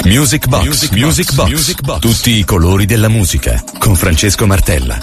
Music Box. Tutti i colori della musica con Francesco Martella.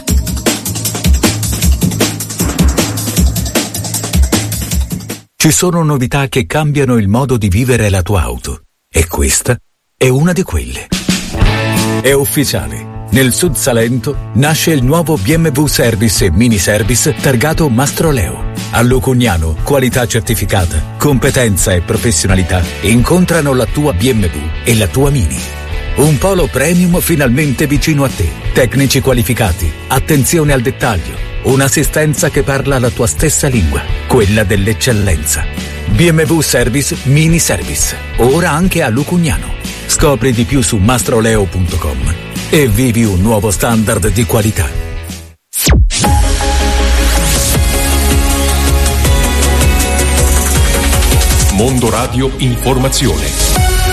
Ci sono novità che cambiano il modo di vivere la tua auto e questa è una di quelle. È ufficiale. Nel Sud Salento nasce il nuovo BMW Service e Mini Service targato Mastroleo. A Lucugnano, qualità certificata, competenza e professionalità incontrano la tua BMW e la tua Mini. Un polo premium finalmente vicino a te. Tecnici qualificati, attenzione al dettaglio, un'assistenza che parla la tua stessa lingua, quella dell'eccellenza. BMW Service Mini Service, ora anche a Lucugnano. Scopri di più su mastroleo.com e vivi un nuovo standard di qualità. Mondo Radio Informazione.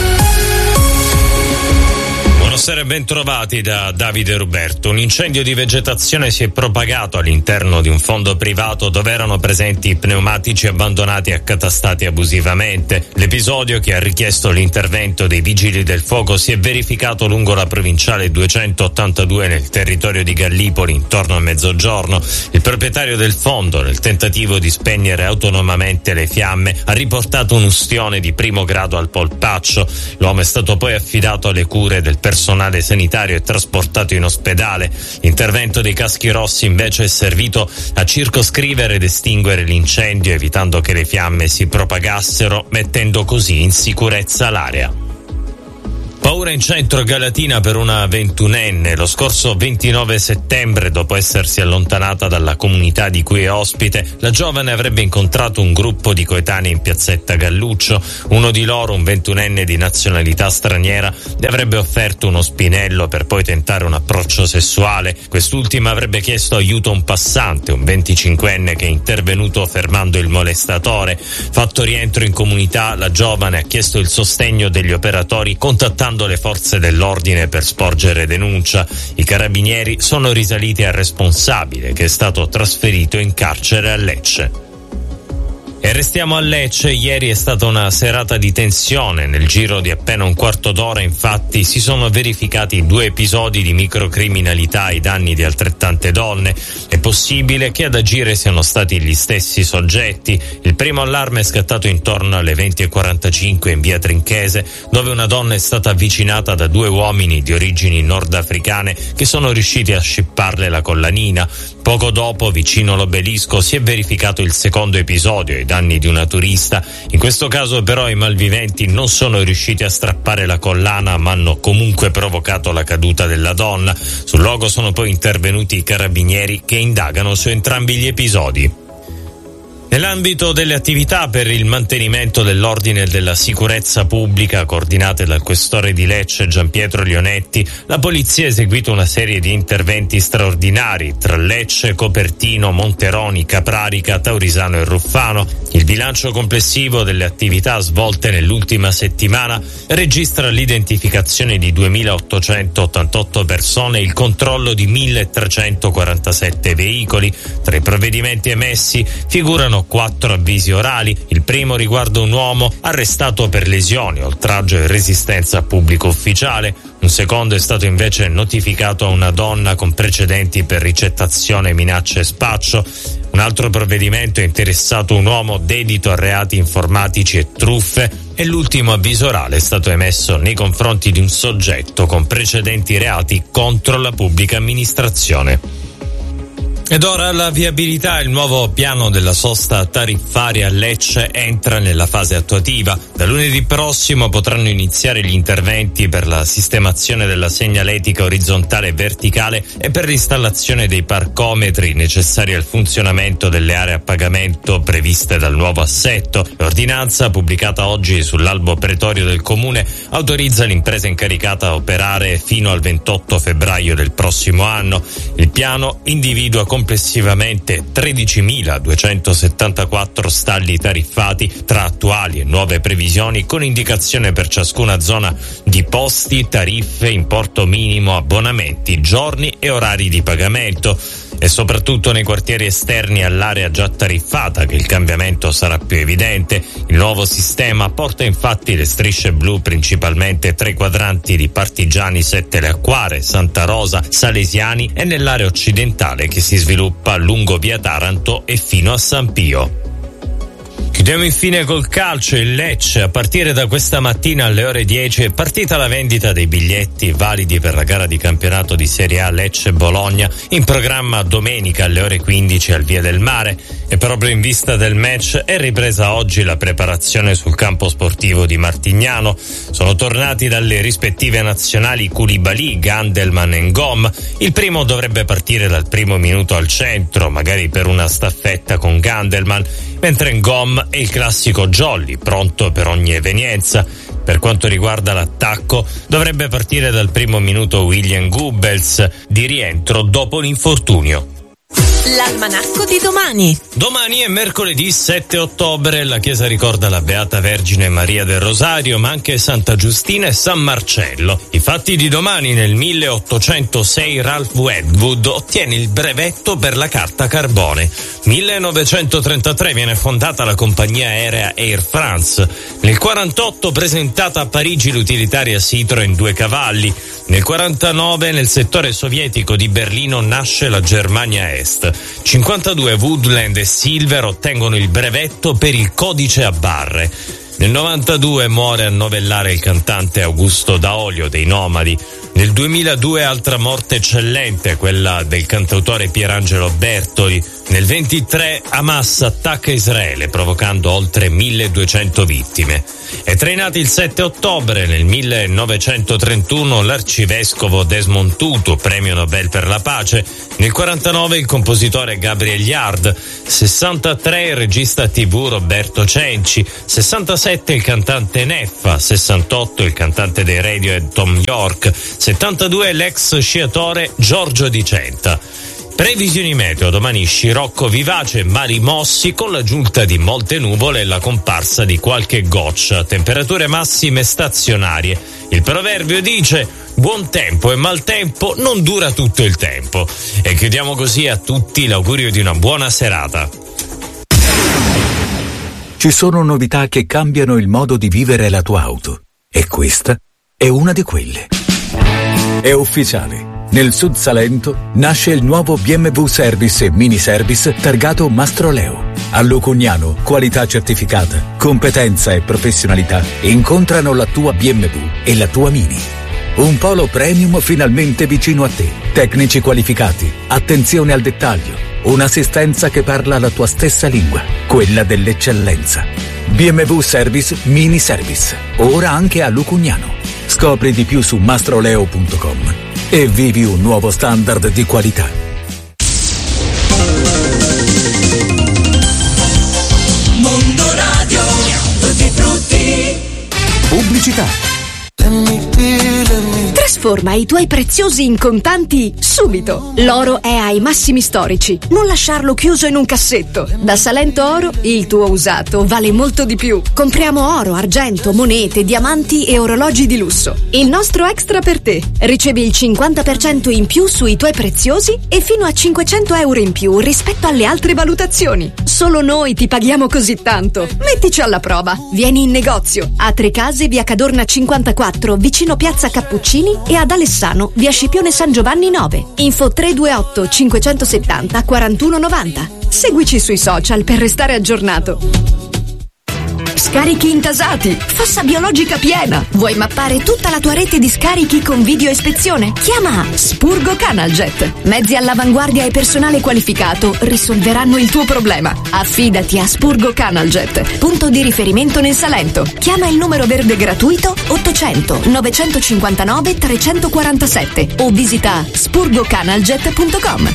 Buonasera e bentrovati da Davide Ruberto. Un incendio di vegetazione si è propagato all'interno di un fondo privato dove erano presenti pneumatici abbandonati e accatastati abusivamente. L'episodio, che ha richiesto l'intervento dei vigili del fuoco, si è verificato lungo la provinciale 282 nel territorio di Gallipoli intorno a mezzogiorno. Il proprietario del fondo, nel tentativo di spegnere autonomamente le fiamme, ha riportato un ustione di primo grado al polpaccio. L'uomo è stato poi affidato alle cure del personale sanitario e trasportato in ospedale. L'intervento dei caschi rossi invece è servito a circoscrivere ed estinguere l'incendio, evitando che le fiamme si propagassero, mettendo così in sicurezza l'area. Paura in centro a Galatina per una 21enne. Lo scorso 29 settembre, dopo essersi allontanata dalla comunità di cui è ospite, la giovane avrebbe incontrato un gruppo di coetanei in piazzetta Galluccio. Uno di loro, un 21enne di nazionalità straniera, le avrebbe offerto uno spinello per poi tentare un approccio sessuale. Quest'ultima avrebbe chiesto aiuto a un passante, un 25enne, che è intervenuto fermando il molestatore. Fatto rientro in comunità, la giovane ha chiesto il sostegno degli operatori, contattando le forze dell'ordine per sporgere denuncia. I carabinieri sono risaliti al responsabile, che è stato trasferito in carcere a Lecce. E restiamo a Lecce. Ieri è stata una serata di tensione. Nel giro di appena un quarto d'ora, infatti, si sono verificati 2 episodi di microcriminalità ai danni di altrettante donne. È possibile che ad agire siano stati gli stessi soggetti. Il primo allarme è scattato intorno alle 20:45 in via Trinchese, dove una donna è stata avvicinata da 2 uomini di origini nordafricane che sono riusciti a scipparle la collanina. Poco dopo, vicino all'obelisco, si è verificato il secondo episodio ai danni di una turista. In questo caso però i malviventi non sono riusciti a strappare la collana, ma hanno comunque provocato la caduta della donna. Sul luogo sono poi intervenuti i carabinieri, che indagano su entrambi gli episodi. Nell'ambito delle attività per il mantenimento dell'ordine e della sicurezza pubblica coordinate dal questore di Lecce Gianpietro Lionetti, la polizia ha eseguito una serie di interventi straordinari tra Lecce, Copertino, Monteroni, Caprarica, Taurisano e Ruffano. Il bilancio complessivo delle attività svolte nell'ultima settimana registra l'identificazione di 2.888 persone e il controllo di 1.347 veicoli. Tra i provvedimenti emessi figurano 4 avvisi orali. Il primo riguarda un uomo arrestato per lesioni, oltraggio e resistenza a pubblico ufficiale. Un secondo è stato invece notificato a una donna con precedenti per ricettazione, minacce e spaccio. Un altro provvedimento ha interessato un uomo dedito a reati informatici e truffe, e l'ultimo avviso orale è stato emesso nei confronti di un soggetto con precedenti reati contro la pubblica amministrazione. Ed ora la viabilità. Il nuovo piano della sosta tariffaria a Lecce entra nella fase attuativa. Da lunedì prossimo potranno iniziare gli interventi per la sistemazione della segnaletica orizzontale e verticale e per l'installazione dei parcometri necessari al funzionamento delle aree a pagamento previste dal nuovo assetto. L'ordinanza, pubblicata oggi sull'albo pretorio del Comune, autorizza l'impresa incaricata a operare fino al 28 febbraio del prossimo anno. Il piano individua complessivamente 13.274 stalli tariffati tra attuali e nuove previsioni, con indicazione per ciascuna zona di posti, tariffe, importo minimo, abbonamenti, giorni e orari di pagamento. È soprattutto nei quartieri esterni all'area già tariffata che il cambiamento sarà più evidente. Il nuovo sistema porta infatti le strisce blu principalmente tra i quadranti di Partigiani Sette Le Acquare, Santa Rosa, Salesiani e nell'area occidentale che si sviluppa lungo via Taranto e fino a San Pio. Chiudiamo infine col calcio. Il Lecce, a partire da questa mattina alle ore 10 è partita la vendita dei biglietti validi per la gara di campionato di Serie A Lecce-Bologna, in programma domenica alle ore 15 al Via del Mare, e proprio in vista del match è ripresa oggi la preparazione sul campo sportivo di Martignano. Sono tornati dalle rispettive nazionali Koulibaly, Gandelman e Ngom. Il primo dovrebbe partire dal primo minuto al centro, magari per una staffetta con Gandelman, mentre Ngom è il classico jolly, pronto per ogni evenienza. Per quanto riguarda l'attacco, dovrebbe partire dal primo minuto William Goebbels, di rientro dopo l'infortunio. L'almanacco di domani. Domani è mercoledì 7 ottobre, la Chiesa ricorda la Beata Vergine Maria del Rosario, ma anche Santa Giustina e San Marcello. I fatti di domani: nel 1806 Ralph Wedgwood ottiene il brevetto per la carta carbone. 1933 viene fondata la compagnia aerea Air France. Nel 48 presentata a Parigi l'utilitaria Citroën 2 cavalli. Nel 49 nel settore sovietico di Berlino nasce la Germania Est. 52 Woodland e Silver ottengono il brevetto per il codice a barre. Nel 92 muore a novellare il cantante Augusto Daolio dei Nomadi. Nel 2002 altra morte eccellente, quella del cantautore Pierangelo Bertoli. Nel 23 Hamas attacca Israele provocando oltre 1200 vittime. È tra i nati il 7 ottobre, nel 1931 l'arcivescovo Desmond Tutu, premio Nobel per la pace. Nel 49 il compositore Gabriel Yard. 63 il regista TV Roberto Cenci. 67 il cantante Neffa. 68 il cantante dei Radiohead Tom York. 72 l'ex sciatore Giorgio Di Centa. Previsioni meteo: domani scirocco vivace, mari mossi con l'aggiunta di molte nuvole e la comparsa di qualche goccia, temperature massime stazionarie. Il proverbio dice: buon tempo e maltempo non dura tutto il tempo. E chiudiamo così a tutti l'augurio di una buona serata. Ci sono novità che cambiano il modo di vivere la tua auto, e questa è una di quelle. È ufficiale. Nel Sud Salento nasce il nuovo BMW Service e Mini Service targato Mastroleo. A Lucugnano, qualità certificata, competenza e professionalità incontrano la tua BMW e la tua Mini. Un polo premium finalmente vicino a te. Tecnici qualificati, attenzione al dettaglio, un'assistenza che parla la tua stessa lingua, quella dell'eccellenza. BMW Service Mini Service, ora anche a Lucugnano. Scopri di più su mastroleo.com e vivi un nuovo standard di qualità. Mondo Radio, tutti frutti. Pubblicità. Trasforma i tuoi preziosi in contanti subito. L'oro è ai massimi storici. Non lasciarlo chiuso in un cassetto. Da Salento Oro il tuo usato vale molto di più. Compriamo oro, argento, monete, diamanti e orologi di lusso. Il nostro extra per te. Ricevi il 50% in più sui tuoi preziosi e fino a 500 euro in più rispetto alle altre valutazioni. Solo noi ti paghiamo così tanto. Mettici alla prova. Vieni in negozio a Trecase, via Cadorna 54, vicino Piazza Cappuccini, e ad Alessano, via Scipione San Giovanni 9. Info 328 570 4190. Seguici sui social per restare aggiornato. Scarichi intasati, fossa biologica piena. Vuoi mappare tutta la tua rete di scarichi con video ispezione? Chiama Spurgo Canaljet. Mezzi all'avanguardia e personale qualificato risolveranno il tuo problema. Affidati a Spurgo Canaljet, punto di riferimento nel Salento. Chiama il numero verde gratuito 800 959 347 o visita spurgocanaljet.com.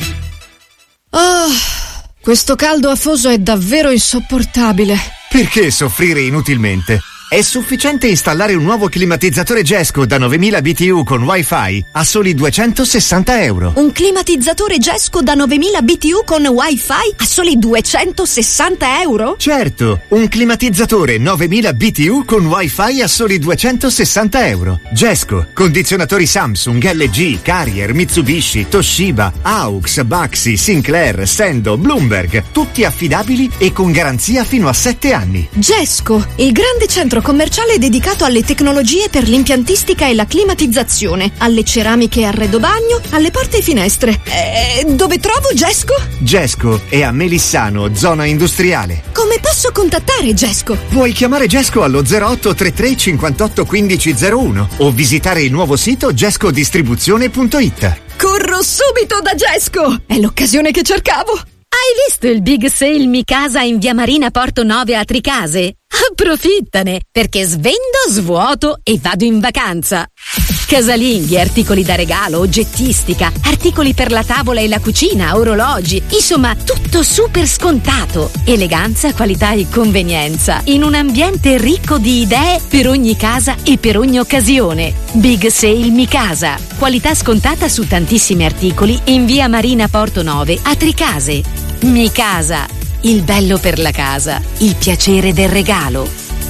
Questo caldo afoso è davvero insopportabile. Perché soffrire inutilmente? È sufficiente installare un nuovo climatizzatore Gesco da 9000 BTU con Wi-Fi a soli €260. Un climatizzatore Gesco da 9000 BTU con Wi-Fi a soli €260? Certo, un climatizzatore 9000 BTU con Wi-Fi a soli €260. Gesco, condizionatori Samsung, LG, Carrier, Mitsubishi, Toshiba, AUX, Baxi, Sinclair, Sendo, Bloomberg, tutti affidabili e con garanzia fino a 7 anni. Gesco, il grande centro commerciale dedicato alle tecnologie per l'impiantistica e la climatizzazione, alle ceramiche e arredo bagno, alle porte e finestre. Dove trovo Gesco? Gesco è a Melissano, zona industriale. Come posso contattare Gesco? Puoi chiamare Gesco allo 0833 58 15 01 o visitare il nuovo sito gescodistribuzione.it. Corro subito da Gesco! È l'occasione che cercavo! Hai visto il Big Sale Mi Casa in via Marina Porto 9 a Tricase? Approfittane, perché svendo, svuoto e vado in vacanza. Casalinghi, articoli da regalo, oggettistica, articoli per la tavola e la cucina, orologi, insomma tutto super scontato. Eleganza, qualità e convenienza in un ambiente ricco di idee per ogni casa e per ogni occasione. Big Sale Mi Casa, qualità scontata su tantissimi articoli in via Marina Porto 9 a Tricase. Mi Casa, il bello per la casa, il piacere del regalo.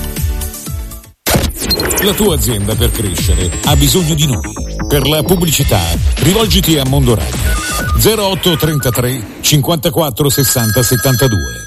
La tua azienda per crescere ha bisogno di noi. Per la pubblicità rivolgiti a Mondo Radio 0833 54 60 72.